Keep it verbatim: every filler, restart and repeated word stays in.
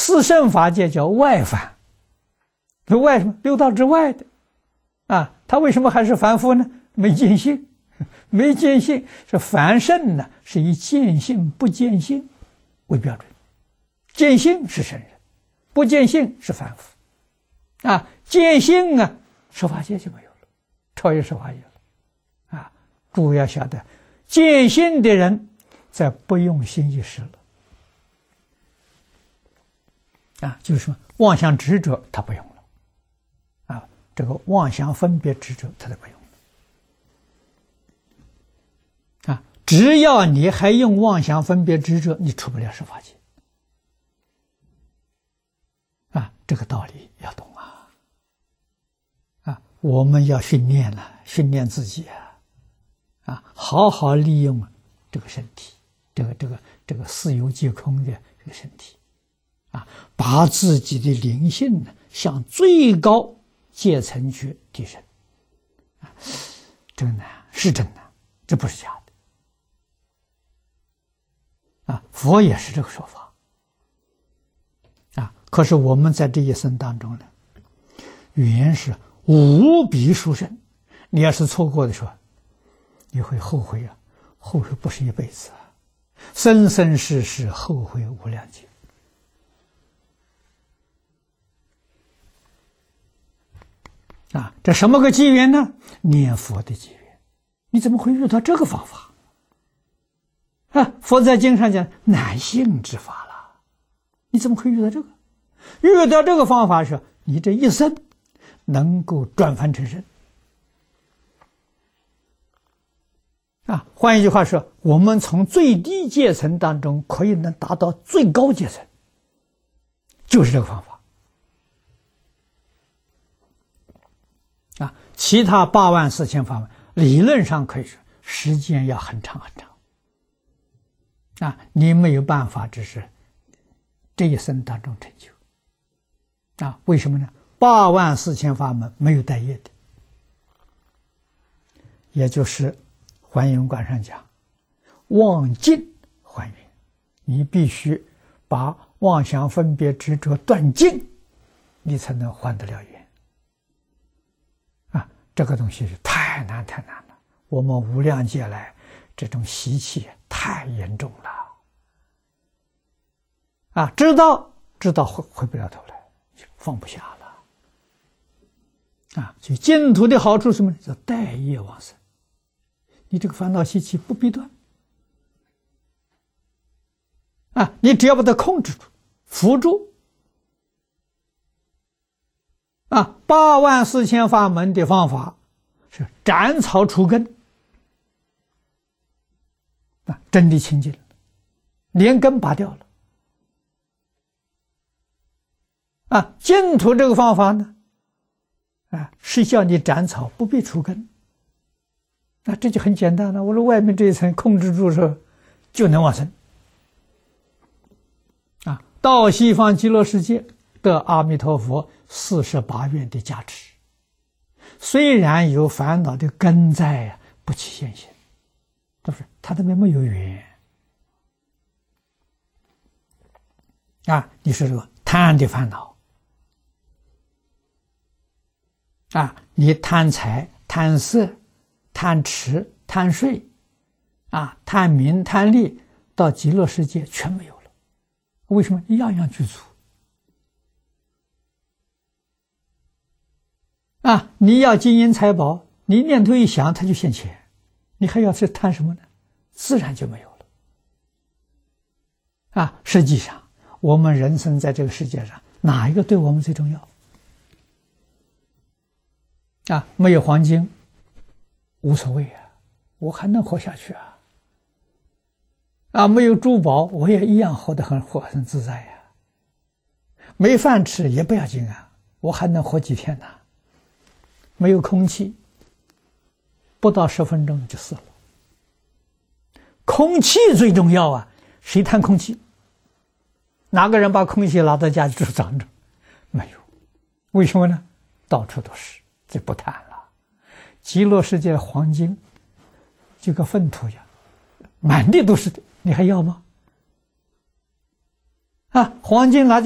四圣法界叫外凡，外什么？六道之外的啊，他为什么还是凡夫呢？没见性，没见性是凡圣呢，是以见性不见性为标准，见性是圣人，不见性是凡夫啊，见性啊，十法界就没有了，超越十法界了啊！诸位要晓得，见性的人在不用心一时了啊，就是说妄想执着他不用了啊，这个妄想分别执着他都不用了啊，只要你还用妄想分别执着，你出不了十法界啊，这个道理要懂啊啊，我们要训练了，训练自己啊啊，好好利用这个身体，这个这个这个四有皆空的这个身体啊，把自己的灵性呢向最高阶层去提升啊，这个难是真的，这不是假的啊，佛也是这个说法啊，可是我们在这一生当中呢，原是无比殊胜，你要是错过的时候，你会后悔啊，后悔不是一辈子啊，生生世世后悔无量劫啊！这什么个机缘呢？念佛的机缘。你怎么会遇到这个方法啊？佛在经上讲难信之法了，你怎么会遇到这个？遇到这个方法是你这一生能够转凡成圣啊！换一句话说，我们从最低阶层当中可以能达到最高阶层，就是这个方法啊！其他八万四千法门，理论上可以说时间要很长很长啊！你没有办法，只是这一生当中成就啊？为什么呢？八万四千法门没有待业的，也就是还原观上讲，妄尽还原，你必须把妄想分别执着断尽，你才能还得了缘啊！这个东西是太难太难了，我们无量劫来这种习气太严重了啊！知道知道回回不了头来，放不下了啊！所以净土的好处是什么呢？叫待业往生，你这个烦恼习气不必断啊！你只要把它控制住、扶住啊！八万四千法门的方法是斩草除根啊，真的清净了，连根拔掉了啊！净土这个方法呢，啊，是叫你斩草不必除根。那这就很简单了，我说外面这一层控制住时候就能往生啊！到西方极乐世界得阿弥陀佛四十八愿的加持，虽然有烦恼的根在啊，不起现行，是不是？他那边没有缘啊！你说这个贪的烦恼啊，你贪财、贪色、贪吃、贪睡啊，贪名贪利，到极乐世界全没有了。为什么？样样具足啊！你要金银财宝，你念头一想它就现钱，你还要去贪什么呢？自然就没有了啊！实际上我们人生在这个世界上，哪一个对我们最重要啊？没有黄金无所谓啊，我还能活下去啊！啊，没有珠宝，我也一样活得很活很自在呀、啊。没饭吃也不要紧啊，我还能活几天呢？没有空气，不到十分钟就死了。空气最重要啊！谁贪空气？哪个人把空气拿到家里就长着？没有，为什么呢？到处都是，这不贪了。极乐世界的黄金就跟粪土一样，满地都是的，你还要吗？啊，黄金拿去